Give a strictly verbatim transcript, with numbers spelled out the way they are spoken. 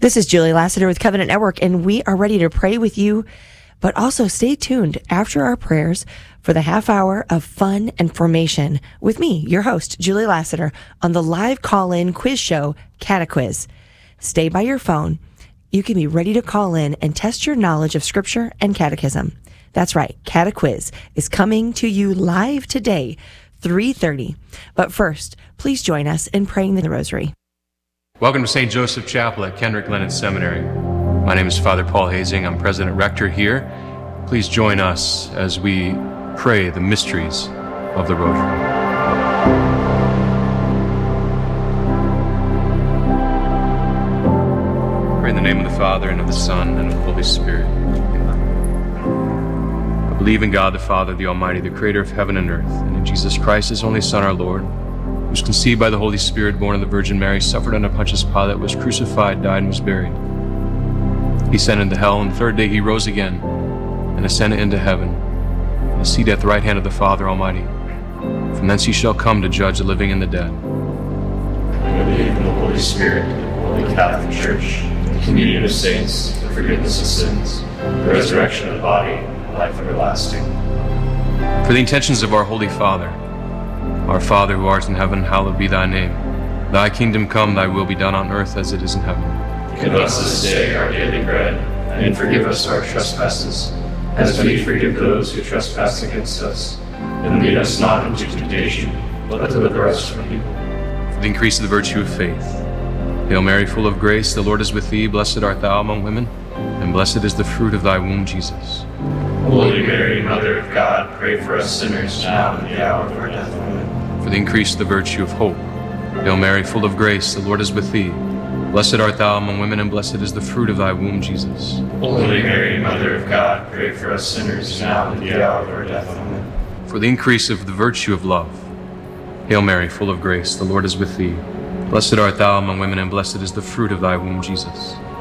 This is Julie Lassiter with Covenant Network, and we are ready to pray with you, but also stay tuned after our prayers for the half hour of fun and formation with me, your host, Julie Lassiter, on the live call-in quiz show, Catequiz. Stay by your phone. You can be ready to call in and test your knowledge of Scripture and Catechism. That's right, Catequiz is coming to you live today, three thirty. But first, please join us in praying the Rosary. Welcome to Saint Joseph Chapel at Kendrick Lennon Seminary. My name is Father Paul Hazing. I'm President Rector here. Please join us as we pray the mysteries of the Rosary. Pray in the name of the Father, and of the Son, and of the Holy Spirit. Amen. I believe in God the Father, the Almighty, the Creator of heaven and earth, and in Jesus Christ, His only Son, our Lord, who was conceived by the Holy Spirit, born of the Virgin Mary, suffered under Pontius Pilate, was crucified, died, and was buried. He descended into hell, and the third day He rose again, and ascended into heaven, and is seated at the right hand of the Father Almighty. From thence He shall come to judge the living and the dead. I believe in the Holy Spirit, the Holy Catholic Church, the communion of saints, the forgiveness of sins, the resurrection of the body, and life everlasting. For the intentions of our Holy Father, our Father who art in heaven, hallowed be thy name. Thy kingdom come, thy will be done on earth as it is in heaven. Give us this day our daily bread, and forgive us our trespasses, as we forgive those who trespass against us. And lead us not into temptation, but deliver us from evil. For the increase of the virtue of faith. Hail Mary, full of grace, the Lord is with thee. Blessed art thou among women, and blessed is the fruit of thy womb, Jesus. Holy Mary, Mother of God, pray for us sinners now and at the hour of our death. Amen. For the increase of the virtue of hope. Hail Mary, full of grace, the Lord is with thee. Blessed art thou among women, and blessed is the fruit of thy womb, Jesus. Holy Mary, Mother of God, pray for us sinners now and at the hour of our death. Amen. For the increase of the virtue of love. Hail Mary, full of grace, the Lord is with thee. Blessed art thou among women, and blessed is the fruit of thy womb, Jesus.